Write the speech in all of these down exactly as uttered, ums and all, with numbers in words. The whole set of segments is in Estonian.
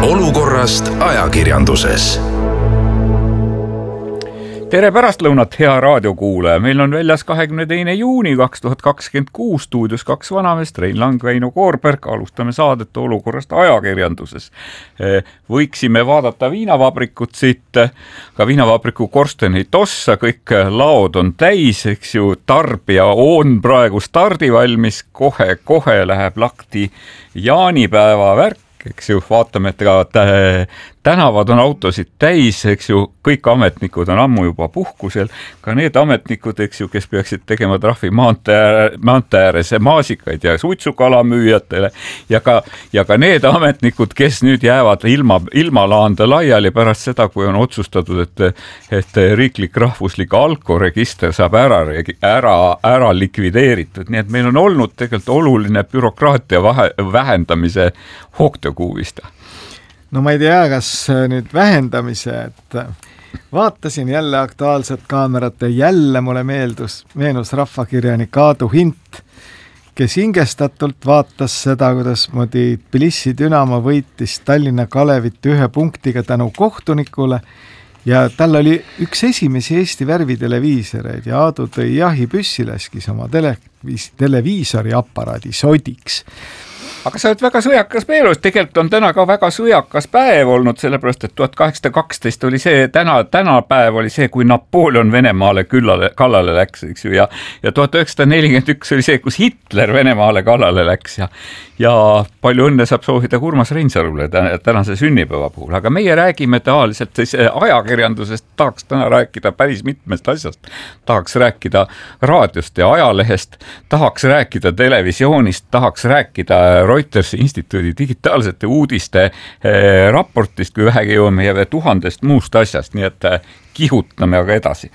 olukorrast ajakirjanduses. Tere pärastlõunat, hea raadiokuulaja. Meil on väljas kahekümne teine juuni kaks tuhat kakskümmend kuus, stuudios kaks vanamest, Rein Lang, Väino Koorberg. Alustame saadet olukorrast ajakirjanduses. Võiksime vaadata viinavabrikut siit, ka viinavabriku korsteni tossa, kõik laod on täis, eks ju, tarbija on praegu stardivalmis, kohe, kohe läheb lakti jaanipäeva värk, eks ju, vaatame, et ka tänavad on autosid täis, eks ju, kõik ametnikud on ammu juba puhkusel, ka need ametnikud, eks ju, kes peaksid tegema trahvi maantee, maantee ääres maasikaid ja suitsukala müüjatele ja ka, ja ka need ametnikud, kes nüüd jäävad ilma, ilmalaande laiali pärast seda, kui on otsustatud, et, et riiklik rahvuslik alkoregister saab ära, ära, ära likvideeritud. Nii et meil on olnud tegelikult oluline bürokraatia vahe, vähendamise hoogtöökuuvista. No ma ei tea, kas nüüd vähendamise, et vaatasin jälle Aktuaalset Kaamerat ja jälle mulle meeldus, meenus rahvakirjanik Aadu Hint, kes hingestatult vaatas seda, kuidas moodi Tbilisi Dünamo võitis Tallinna Kalevit ühe punktiga tänu kohtunikule ja tal oli üks esimesi Eesti värviteleviisoreid ja Aadu tõi jahipüssi, laskis oma televiis, televiisori aparaadi sodiks. Aga sa oled väga sõjakas päevus, tegelikult on täna ka väga sõjakas päev olnud, sellepärast, et tuhat kaheksasada kaksteist oli see, täna, täna päev oli see, kui Napoleon Venemaale küllale, kallale läks, eks ju, ja, ja tuhat üheksasada nelikümmend üks oli see, kus Hitler Venemaale kallale läks ja, ja palju õnne saab soovida Urmas Reinsalule tänase sünnipäeva puhul, aga meie räägime tavaliselt siis ajakirjandusest, tahaks täna rääkida päris mitmest asjast, tahaks rääkida raadiost ja ajalehest, tahaks rääkida televisioonist, tahaks rääkida Reutersi instituudi digitaalsete uudiste eh, raportist, kui vähegi jõuame ja tuhandest muust asjast, nii et eh, kihutame aga edasi.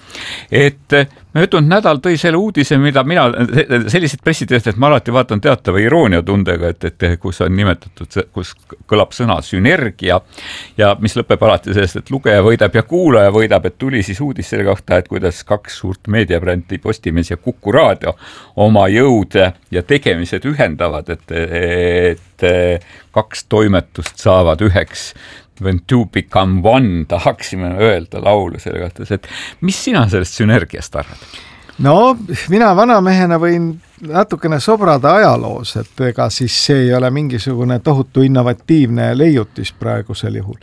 Et eh, möödunud nädal tõi selle uudise, mida mina, sellised pressiteest, et ma alati vaatan teatava iroonia tundega, et, et kus on nimetatud, kus kõlab sõna sünergia ja mis lõpeb alati sellest, et lugeja võidab ja kuulaja võidab, et tuli siis uudis selle kohta, et kuidas kaks suurt meediabrändi Postimees ja Kuku Raadio oma jõud ja tegemised ühendavad, et, et kaks toimetust saavad üheks. When two become one, tahaksime öelda laulu selle kohta, et mis sina sellest sünergiast arvad? No, mina vanamehena võin natukene sobrada ajaloos, et ega siis see ei ole mingisugune tohutu innovatiivne leiutis praegusel juhul.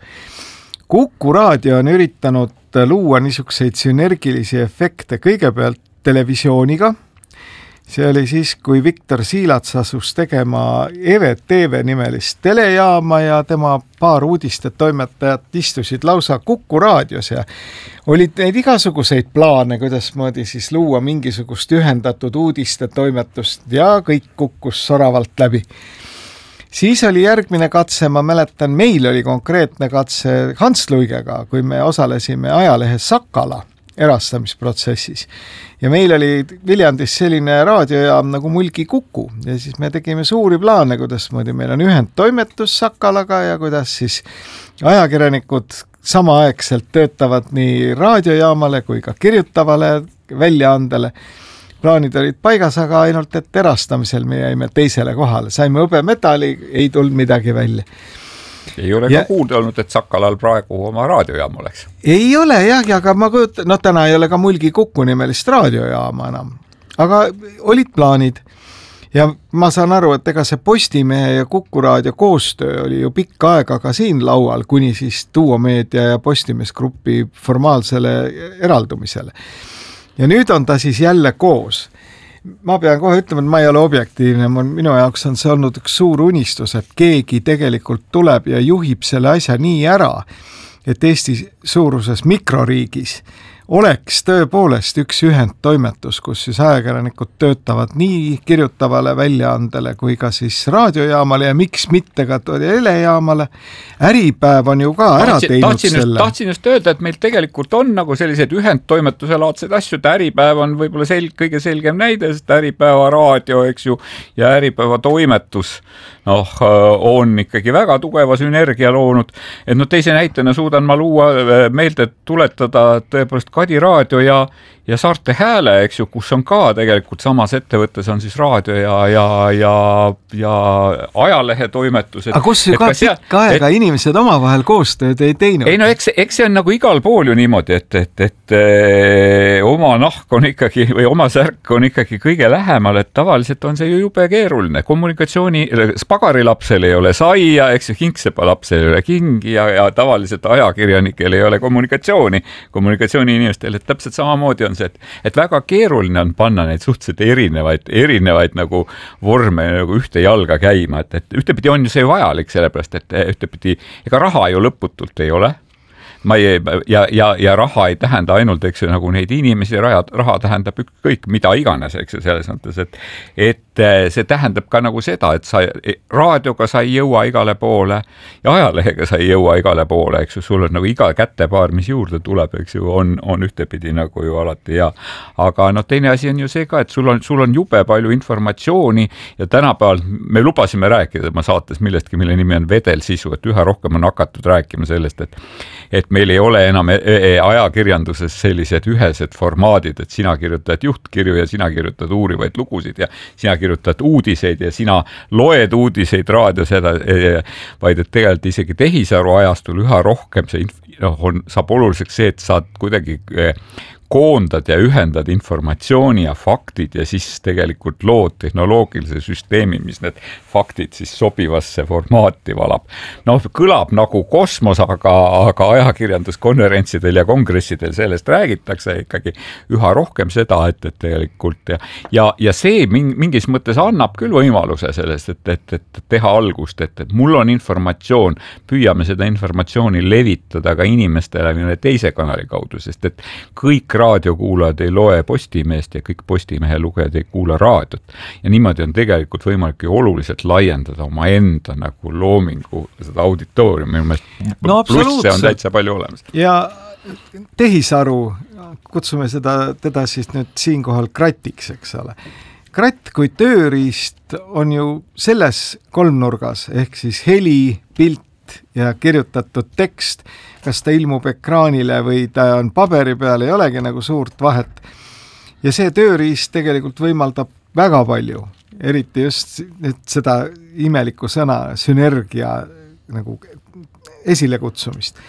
Kuku Raadio on üritanud luua niisuguseid sünergilisi efekte kõigepealt televisiooniga. See oli siis, kui Viktor Siilats asus tegema E V T V nimelist telejaama ja tema paar uudiste toimetajat istusid lausa Kuku Raadios ja olid neid igasuguseid plaane, kuidas moodi siis luua mingisugust ühendatud uudiste toimetust ja kõik kukkus soravalt läbi. Siis oli järgmine katse, ma mäletan, meil oli konkreetne katse Hans Luigega, kui me osalesime ajalehe Sakala erastamisprotsessis. Ja meil oli Viljandis selline raadiojaam nagu Mulgi Kuku ja siis me tegime suuri plaane, kuidas moodi meil on ühendtoimetus Sakalaga ja kuidas siis ajakirjanikud samaaegselt töötavad nii raadiojaamale kui ka kirjutavale väljaandele. Plaanid olid paigas, aga ainult, et erastamisel me jäime teisele kohale. Saime hõbemedali, ei tulnud midagi välja. Ei ole ja, ka kuulda olnud, et Sakalal praegu oma raadiojaam oleks. Ei ole jah, aga ma kujutan, no täna ei ole ka Mulgi Kuku nimelist raadiojaama enam. Aga olid plaanid ja ma saan aru, et ega see Postimehe ja Kuku Raadio koostöö oli ju pikka aega ka siin laual, kuni siis Duomeedia ja Postimees Grupi formaalsele eraldumisele. Ja nüüd on ta siis jälle koos. Ma pean kohe ütlema, et ma ei ole objektiivne, minu jaoks on see olnud üks suur unistus, et keegi tegelikult tuleb ja juhib selle asja nii ära, et Eesti suuruses mikroriigis oleks tõepoolest üks ühendtoimetus, kus siis ajakirjanikud töötavad nii kirjutavale väljaandele kui ka siis raadiojaamale ja miks mitte ka telejaamale. Äripäev on ju ka ära tahtsin, teinud tahtsin selle. Just, tahtsin just öelda, et meil tegelikult on nagu sellised ühendtoimetuse laadseid asju, et Äripäev on võib-olla sel, kõige selgem näide, sest Äripäeva raadio, eks ju, ja Äripäeva toimetus noh, on ikkagi väga tugeva sünergia loonud. Et no teise näitena suudan ma luua meelde tuletada tõepoolest Kadi raadio ja, ja Saarte Hääle, eks ju, kus on ka tegelikult samas ettevõttes on siis raadio ja, ja, ja, ja ajalehetoimetused. Aga kus ju ka pikka aega et, inimesed omavahel koostööd ei teinud? Ei no eks, eks see on nagu igal pool ju niimoodi, et, et, et e, oma nahk on ikkagi või oma särk on ikkagi kõige lähemal, et tavaliselt on see ju jube keeruline. Kommunikatsiooni, spagarilapsel ei ole saia, eks ju, kingsepa lapsel ei ole kingi ja, ja tavaliselt ajakirjanikel ei ole kommunikatsiooni, kommunikatsiooni inimestel, et täpselt samamoodi on see, et, et väga keeruline on panna neid suhteliselt erinevaid, erinevaid nagu vorme nagu ühte jalga käima, et, et ühtepidi on ju see vajalik, sellepärast, et ühtepidi, ega raha ju lõputult ei ole. Ma ei, ja, ja, ja raha ei tähenda ainult, eks ju, nagu neid inimesi, raha, raha tähendab kõik, mida iganes, eks ju, selles mõttes, et, et see tähendab ka nagu seda, et sa raadioga sa ei jõua igale poole ja ajalehega sa ei jõua igale poole, eks ju, sul on nagu iga kätepaar, mis juurde tuleb, eks ju, on, on ühtepidi nagu ju alati ja aga no teine asi on ju see ka, et sul on, sul on jube palju informatsiooni ja tänapäeval me lubasime rääkida ma saates millestki, mille nimi on vedelsisu, et üha rohkem on hakatud rääkima sellest, et et meil ei ole enam ajakirjanduses sellised ühesed formaadid, et sina kirjutad juhtkirju ja sina kirjutad uurivaid lugusid ja sina kirjutad uudiseid ja sina loed uudiseid raadios, vaid et tegelikult isegi tehisaru ajastul üha rohkem see no, on, saab oluliseks see, et saad kuidagi koondad ja ühendad informatsiooni ja faktid ja siis tegelikult lood tehnoloogilise süsteemi, mis need faktid siis sobivasse formaati valab. No kõlab nagu kosmos, aga, aga ajakirjanduskonverentsidel ja kongressidel sellest räägitakse ikkagi üha rohkem seda, et, et tegelikult ja, ja, ja see mingis mõttes annab küll võimaluse sellest, et, et, et teha algust, et, et mul on informatsioon, püüame seda informatsiooni levitada ka inimestele mõne teise kanali kaudu, sest et kõik raadiokuulajad ei loe Postimeest ja kõik Postimehe lugejad ei kuula raadiot. Ja niimoodi on tegelikult võimalik oluliselt laiendada oma enda nagu loomingu seda auditooriumi. No plusse on täitsa palju olemas. Ja tehisaru, kutsume seda, teda siis nüüd siinkohal kratiks, eks ole. Kratt kui tööriist on ju selles kolmnurgas, ehk siis heli, pilt ja kirjutatud tekst, kas ta ilmub ekraanile või ta on paberi peal, ei olegi nagu suurt vahet. Ja see tööriist tegelikult võimaldab väga palju, eriti just seda imelikku sõna sünergia nagu esile kutsumist.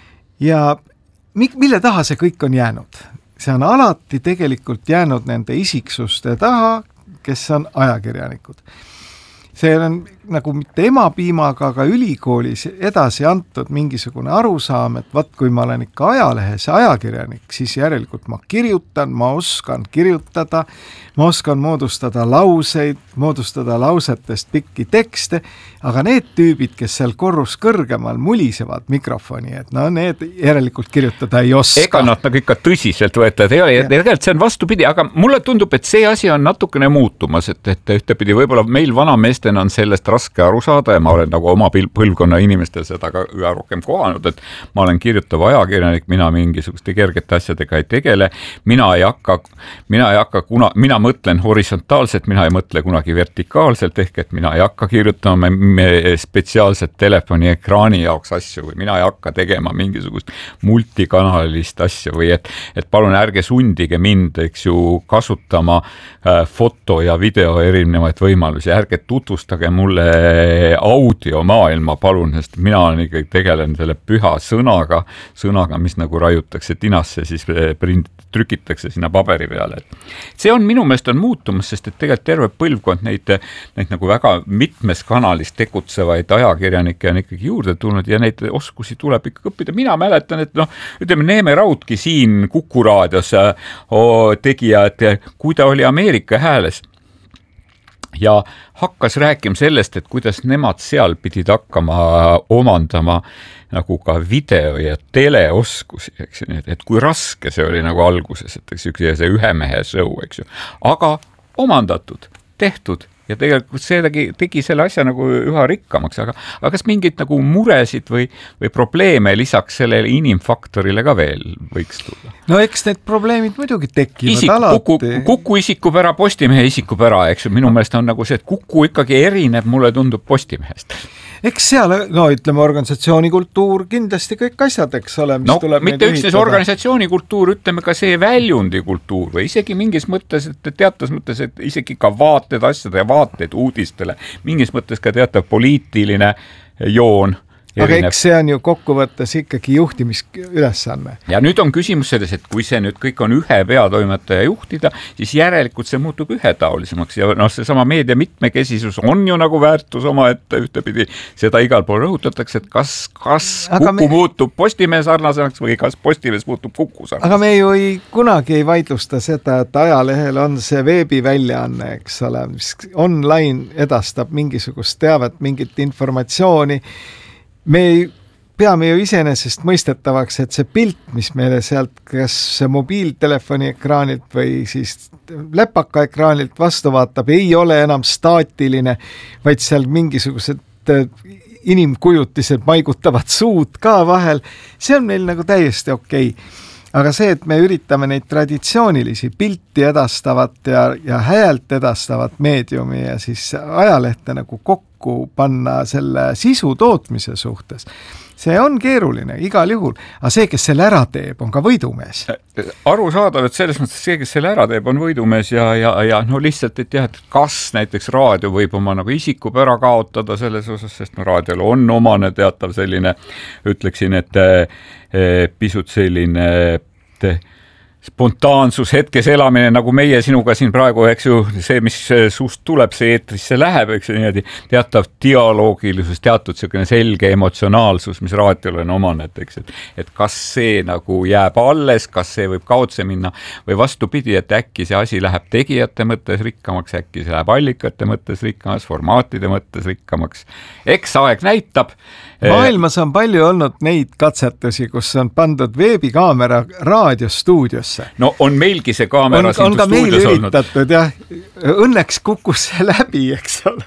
Ja mille taha see kõik on jäänud? See on alati tegelikult jäänud nende isiksuste taha, kes on ajakirjanikud. See on nagu mitte emapiimaga, aga ülikoolis edasi antud mingisugune arusaam, et vaat kui ma olen ikka ajalehes ajakirjanik, siis järelikult ma kirjutan, ma oskan kirjutada, ma oskan moodustada lauseid, moodustada lausetest pikki tekste, aga need tüübid, kes seal korrus kõrgemal mulisevad mikrofoni, et no need järelikult kirjutada ei oska. Ega nad nagu ikka tõsiselt võetad ei ole, ja tegelikult see on vastupidi, aga mulle tundub, et see asi on natukene muutumas, et, et ühtepidi võib-olla meil vanameestena on sellest raske aru saada ja ma olen nagu oma põlvkonna inimestel seda ka üha rohkem kohanud, et ma olen kirjutav ajakirjanik, mina mingisuguste kergete asjadega ei tegele, mina ei hakka, mina ei hakka kuna, mina mõtlen horisontaalselt, mina ei mõtle kunagi vertikaalselt, ehk et mina ei hakka kirjutama spetsiaalset telefoni ekraani jaoks asju või mina ei hakka tegema mingisugust multikanalist asju või et, et palun ärge sundige mind, eks ju, kasutama äh, foto ja video erinevaid võimalusi, ärge tutvustage mulle audiomaailma, palun, sest mina ikkagi tegelen selle püha sõnaga, sõnaga, mis nagu raiutakse tinasse, siis print, trükitakse sinna paberi peale. See on minu meelest on muutumas, sest et tegelikult terve põlvkond neid, neid nagu väga mitmes kanalis tegutsevaid ajakirjanikke on ikkagi juurde tulnud ja neid oskusi tuleb ikka õppida. Mina mäletan, et noh, ütleme Neeme Raudki siin Kuku raadios oh, tegija, et kui ta oli Ameerika Hääles ja hakkas rääkima sellest, et kuidas nemad seal pidid hakkama omandama nagu ka video ja teleoskusi, eks ju, et kui raske see oli nagu alguses, et eks see ühe mehe show, eks ju, aga omandatud, tehtud ja tegelikult see tegi, tegi selle asja nagu üha rikkamaks, aga, aga kas mingid nagu muresid või, või probleeme lisaks sellele inimfaktorile ka veel võiks tulla? No eks need probleemid muidugi tekivad Isik, alati. Kuku, kuku isikupära, Postimehe isikupära, eks ju, minu meelest on nagu see, et Kuku ikkagi erineb, mulle tundub Postimehest. eks seal, no ütleme, organisatsioonikultuur kindlasti kõik asjad, eks ole, mis no, tuleb mitte üksnes organisatsioonikultuur, ütleme ka see väljundikultuur või isegi mingis mõttes, et teatas mõttes, et isegi ka vaated asjade ja vaated uudistele, mingis mõttes ka teatav poliitiline joon. Aga eks see on ju kokkuvõttes ikkagi juhtimisülesanne. Ja nüüd on küsimus selles, et kui see nüüd kõik on ühe peatoimetaja juhtida, siis järelikult see muutub ühetaolisemaks ja noh, see sama meedia mitmekesisus on ju nagu väärtus oma, et ühtepidi seda igal pool rõhutatakse, et kas, kas Kuku me... muutub Postimehe sarnasemaks või kas Postimees muutub Kuku sarnasemaks. Aga me ju ei, kunagi ei vaidlusta seda, et ajalehel on see veebiväljaanne, eks ole, mis online edastab mingisugust teavet, mingit informatsiooni. Me peame ju iseenesest mõistetavaks, et see pilt, mis meile sealt kas mobiiltelefoni ekraanilt või siis läpaka ekraanilt vastu vaatab, ei ole enam staatiline, vaid seal mingisugused inimkujutised maigutavad suud ka vahel. See on meil nagu täiesti okei. Aga see, et me üritame neid traditsioonilisi pilti edastavat ja, ja häält edastavat meediumi ja siis ajalehte nagu kokku panna selle sisu tootmise suhtes, see on keeruline igal juhul, aga see, kes selle ära teeb, on ka võidumees. Aru saadav, et selles mõttes see, kes selle ära teeb, on võidumees ja, ja, ja no lihtsalt, et jah, et kas näiteks raadio võib oma nagu isikupära kaotada selles osas, sest no raadiol on omane teatav selline, ütleksin, et eh, pisut selline et, spontaansus, hetkes elamine, nagu meie sinuga siin praegu, eks ju, see, mis suust tuleb, see eetrisse läheb, eks ju, niimoodi teatav dialoogilisus, teatud selline selge emotsionaalsus, mis raadiole on omane, et, eks, et, et kas see nagu jääb alles, kas see võib kaotse minna või vastupidi, et äkki see asi läheb tegijate mõttes rikkamaks, äkki see läheb allikate mõttes rikkamaks, formaatide mõttes rikkamaks. Eks aeg näitab. Maailmas on palju olnud neid katsetusi, kus on pandud veebikaamera raadiostuudiosse. No on meilgi see kaamera on, on ka meil üritatud, jah. Õnneks kukkus see läbi, eks ole.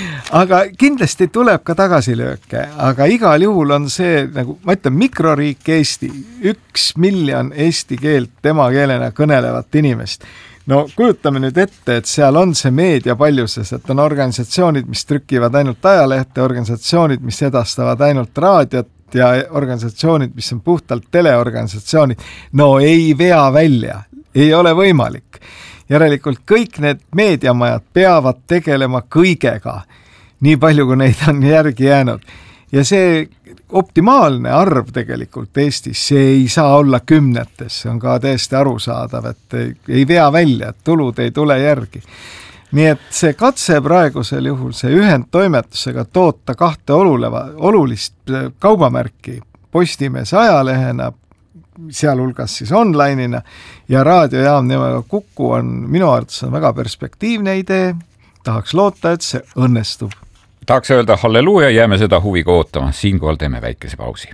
Aga kindlasti tuleb ka tagasilööke, aga igal juhul on see, nagu ma ütlen, mikroriik Eesti, üks miljon eesti keelt tema keelena kõnelevat inimest. No kujutame nüüd ette, et seal on see meedia paljuses, et on organisatsioonid, mis trükivad ainult ajalehte, organisatsioonid, mis edastavad ainult raadiot ja organisatsioonid, mis on puhtalt teleorganisatsioonid. No ei vea välja, ei ole võimalik. Järelikult kõik need meediamajad peavad tegelema kõigega, nii palju kui neid on järgi jäänud. Ja see optimaalne arv tegelikult Eestis, see ei saa olla kümnetes, see on ka täiesti arusaadav, et ei vea välja, et tulud ei tule järgi. Nii et see katse praegusel juhul, see ühendtoimetusega toota kahte oluleva, olulist kaubamärki Postimees ajalehena, sealhulgas siis online'ina ja raadiojaam nimega Kuku on minu arvates on väga perspektiivne idee, tahaks loota, et see õnnestub. Tahaks öelda halleluuja, jääme seda huviga ootama. Siinkohal teeme väikese pausi.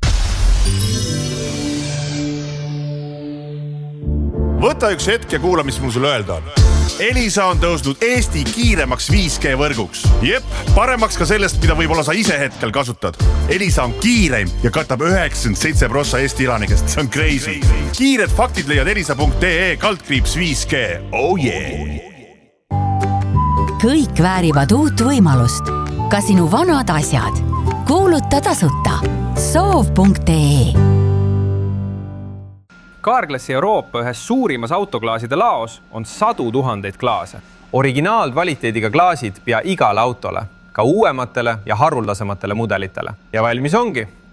Võta üks hetk ja kuula, mis mul sulle öelda on. Elisa on tõusnud Eesti kiiremaks viis G võrguks. Jep, paremaks ka sellest, mida võib-olla sa ise hetkel kasutad. Elisa on kiireim ja katab üheksakümmend seitse protsenti Eesti elanikest. See on crazy. Kiired faktid leiad elisa punkt ee kaldkriips viis G. Oh yeah! Kõik väärivad uut võimalust. Ka sinu vanad asjad. Kuuluta tasuta. soov punkt ee Carglassi Euroopa ühes suurimas autoklaaside laos on sadu tuhandeid klaase. Originaalkvaliteediga klaasid pea igale autole, ka uuematele ja haruldasematele mudelitele. Ja valmis ongi